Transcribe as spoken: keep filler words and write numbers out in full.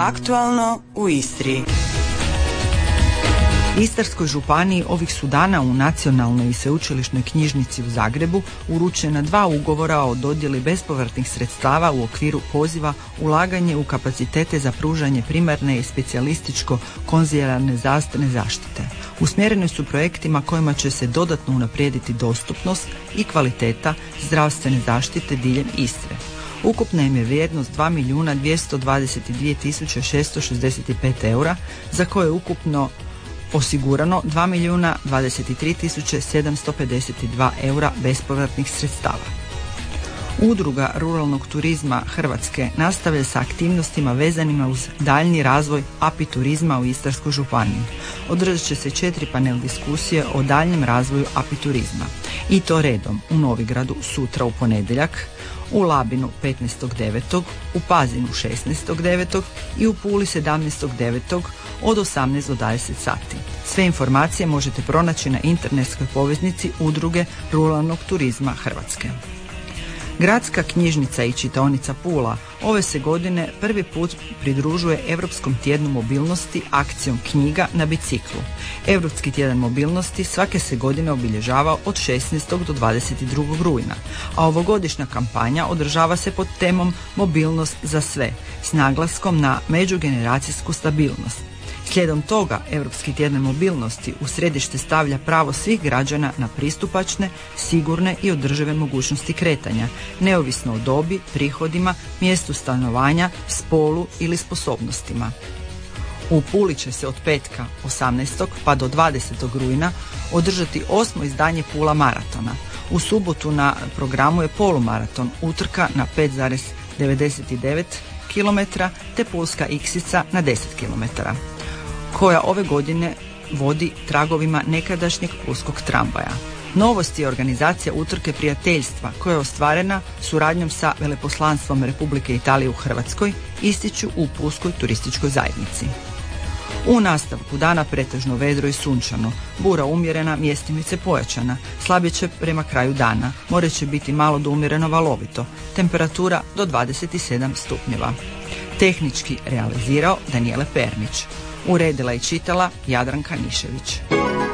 Aktualno u Istri. Istarskoj županiji ovih su dana u Nacionalnoj i sveučilišnoj knjižnici u Zagrebu uručena dva ugovora o dodjeli bespovratnih sredstava u okviru poziva ulaganje u kapacitete za pružanje primarne i specijalističko-konzilijarne zdravstvene zaštite. Usmjereni su projektima kojima će se dodatno unaprijediti dostupnost i kvaliteta zdravstvene zaštite diljem Istre. Ukupna im je vrijednost dva milijuna dvjesto dvadeset dvije tisuće šesto šezdeset pet eura, za koje je ukupno osigurano dva milijuna dvadeset tri tisuće sedamsto pedeset dva eura bespovratnih sredstava. Udruga ruralnog turizma Hrvatske nastavlja sa aktivnostima vezanima uz daljnji razvoj apiturizma u Istarskoj županiji. Održat će se četiri panel diskusije o daljnjem razvoju apiturizma. I to redom: u Novigradu sutra u ponedjeljak, u Labinu petnaestog devetog, u Pazinu šesnaestog devetog i u Puli sedamnaestog devetog od osamnaest do dvadeset sati. Sve informacije možete pronaći na internetskoj poveznici Udruge ruralnog turizma Hrvatske. Gradska knjižnica i čitaonica Pula ove se godine prvi put pridružuje Europskom tjednu mobilnosti akcijom Knjiga na biciklu. Europski tjedan mobilnosti svake se godine obilježava od šesnaestog do dvadeset drugog rujna, a ovogodišnja kampanja održava se pod temom Mobilnost za sve, s naglaskom na međugeneracijsku stabilnost. Slijedom toga, Europski tjedan mobilnosti u središte stavlja pravo svih građana na pristupačne, sigurne i održive mogućnosti kretanja, neovisno o dobi, prihodima, mjestu stanovanja, spolu ili sposobnostima. U Puli će se od petka osamnaestog pa do dvadesetog rujna održati osmo izdanje Pula maratona. U subotu na programu je polumaraton, utrka na pet zarez devedeset devet kilometara te pulska iksica na deset kilometara, koja ove godine vodi tragovima nekadašnjeg pulskog tramvaja. Novost je organizacija utrke prijateljstva koja je ostvarena suradnjom sa Veleposlanstvom Republike Italije u Hrvatskoj, ističu u Pulskoj turističkoj zajednici. U nastavku dana pretežno vedro i sunčano, bura umjerena, mjestimice pojačana, slabije će prema kraju dana, more će biti malo do umjereno valovito, temperatura do dvadeset sedam stupnjeva. Tehnički realizirao Danijele Pernić. Uredila i čitala Jadranka Nišević.